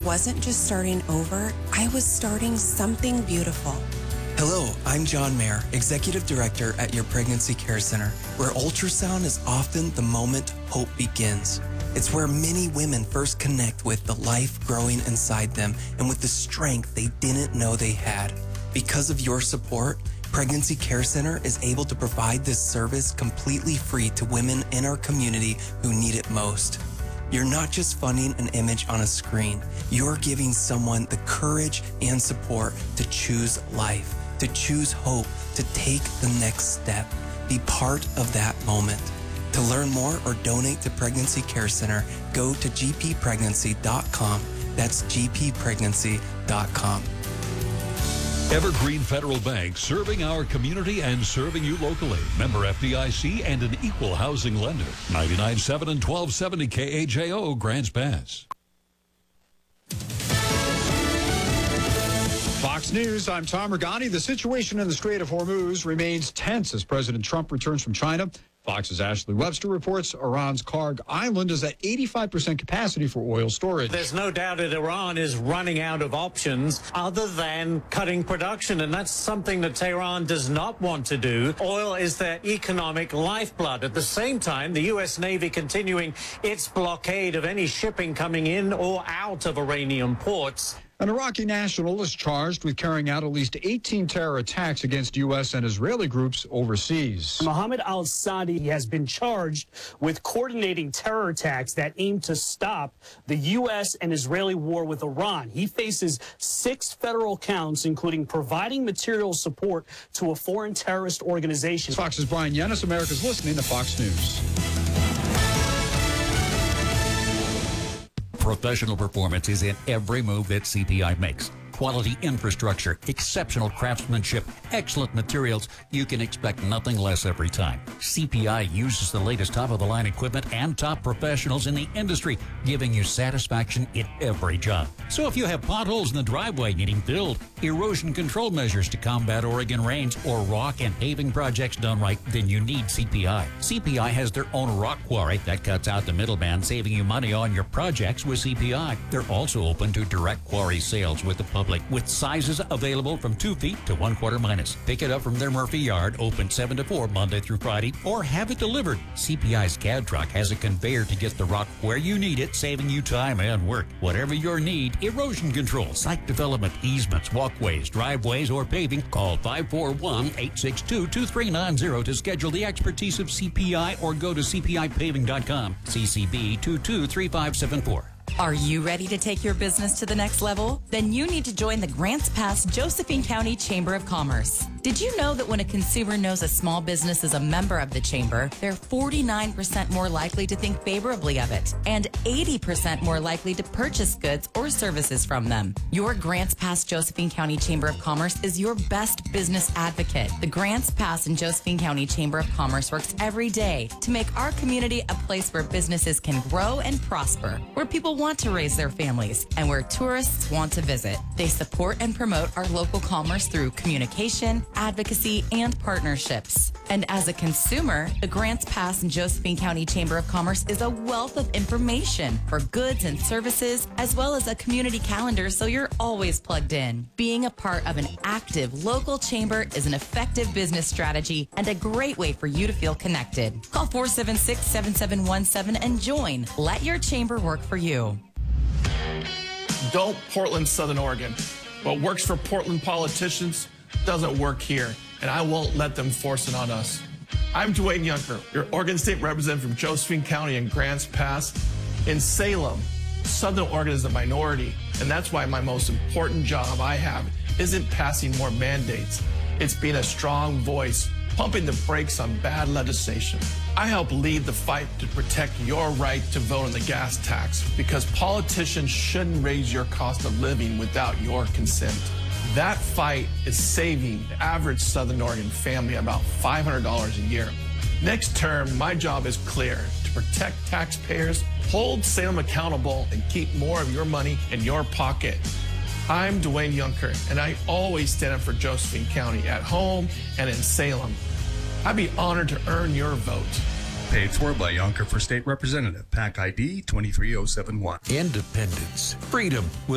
wasn't just starting over, I was starting something beautiful. Hello, I'm John Mayer, Executive Director at your Pregnancy Care Center, where ultrasound is often the moment hope begins. It's where many women first connect with the life growing inside them and with the strength they didn't know they had. Because of your support, Pregnancy Care Center is able to provide this service completely free to women in our community who need it most. You're not just funding an image on a screen. You're giving someone the courage and support to choose life, to choose hope, to take the next step. Be part of that moment. To learn more or donate to Pregnancy Care Center, go to gppregnancy.com. That's gppregnancy.com. Evergreen Federal Bank, serving our community and serving you locally. Member FDIC and an equal housing lender. 99.7 and 1270 KAJO, Grants Pass. Fox News, I'm Tom Regani. The situation in the Strait of Hormuz remains tense as President Trump returns from China. Fox's Ashley Webster reports Iran's Karg Island is at 85% capacity for oil storage. There's no doubt that Iran is running out of options other than cutting production, and that's something that Tehran does not want to do. Oil is their economic lifeblood. At the same time, the U.S. Navy continuing its blockade of any shipping coming in or out of Iranian ports. An Iraqi national is charged with carrying out at least 18 terror attacks against U.S. and Israeli groups overseas. Mohammed al-Sadi has been charged with coordinating terror attacks that aim to stop the U.S. and Israeli war with Iran. He faces 6 federal counts, including providing material support to a foreign terrorist organization. Fox's Brian Yennis, America's listening to Fox News. Professional performance is in every move that CPI makes. Quality infrastructure, exceptional craftsmanship, excellent materials. You can expect nothing less every time. CPI uses the latest top-of-the-line equipment and top professionals in the industry, giving you satisfaction in every job. So if you have potholes in the driveway needing filled, erosion control measures to combat Oregon rains, or rock and paving projects done right, then you need CPI. CPI has their own rock quarry that cuts out the middleman, saving you money on your projects with CPI. They're also open to direct quarry sales with the public, with sizes available from 2 feet to 1/4 minus. Pick it up from their Murphy Yard, open 7 to 4 Monday through Friday, or have it delivered. CPI's CAD truck has a conveyor to get the rock where you need it, saving you time and work. Whatever your need, erosion control, site development, easements, walkways, driveways, or paving, call 541-862-2390 to schedule the expertise of CPI, or go to cpipaving.com. CCB 223574. Are you ready to take your business to the next level? Then you need to join the Grants Pass Josephine County Chamber of Commerce. Did you know that when a consumer knows a small business is a member of the chamber, they're 49% more likely to think favorably of it and 80% more likely to purchase goods or services from them? Your Grants Pass Josephine County Chamber of Commerce is your best business advocate. The Grants Pass and Josephine County Chamber of Commerce works every day to make our community a place where businesses can grow and prosper, where people want to raise their families, and where tourists want to visit. They support and promote our local commerce through communication, advocacy, and partnerships. And as a consumer, the Grants Pass and Josephine County Chamber of Commerce is a wealth of information for goods and services, as well as a community calendar, so you're always plugged in. Being a part of an active local chamber is an effective business strategy and a great way for you to feel connected. Call 476-7717 and join. Let your chamber work for you. Don't Portland, Southern Oregon. What works for Portland politicians doesn't work here, and I won't let them force it on us. I'm Dwayne Yunker, your Oregon State Representative from Josephine County and Grants Pass. In Salem, Southern Oregon is a minority, and that's why my most important job I have isn't passing more mandates. It's being a strong voice, pumping the brakes on bad legislation. I help lead the fight to protect your right to vote on the gas tax, because politicians shouldn't raise your cost of living without your consent. That fight is saving the average Southern Oregon family about $500 a year. Next term, my job is clear: to protect taxpayers, hold Salem accountable, and keep more of your money in your pocket. I'm Dwayne Yunker, and I always stand up for Josephine County at home and in Salem. I'd be honored to earn your vote. Paid for by Yunker for State Representative, PAC ID 23071. Independence, freedom.